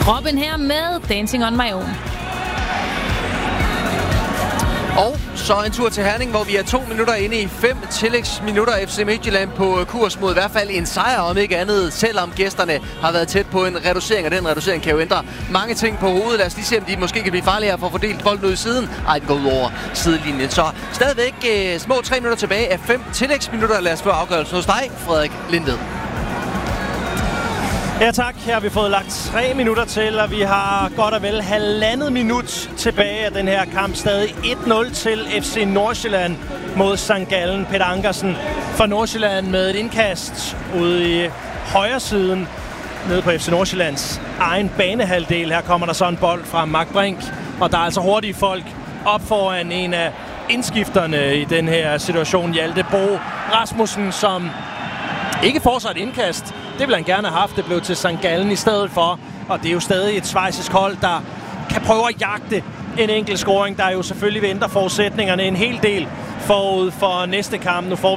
Robin her med Dancing on My Own. Og så en tur til Herning, hvor vi er 2 minutter inde i 5 tillægsminutter. FC Midtjylland på kurs mod i hvert fald en sejr, om ikke andet, selvom gæsterne har været tæt på en reducering, og den reducering kan jo ændre mange ting på hovedet. Lad os lige se, om de måske kan blive farligere for at fordele bolden ud i siden. Ej, den går ud over sidelinjen. Så stadigvæk små 3 minutter tilbage af 5 tillægsminutter. Lad os få afgørelsen hos dig, Frederik Lindved. Ja tak, her har vi fået lagt 3 minutter til, og vi har godt og vel 1,5 minut tilbage af den her kamp. Stadig 1-0 til FC Nordsjælland mod St. Gallen. Peter Ankersen for Nordsjælland med et indkast ude i højre siden, nede på FC Nordsjællands egen banehalvdel. Her kommer der så en bold fra Mark Brink, og der er altså hurtige folk op foran en af indskifterne i den her situation. Hjalte Bo Rasmussen, som ikke får sig et indkast. Det ville han gerne have haft. Det blev til St. Gallen i stedet for. Og det er jo stadig et schweizisk hold, der kan prøve at jagte en enkelt scoring, der jo selvfølgelig vil ændre forudsætningerne en hel del forud for næste kamp. Nu får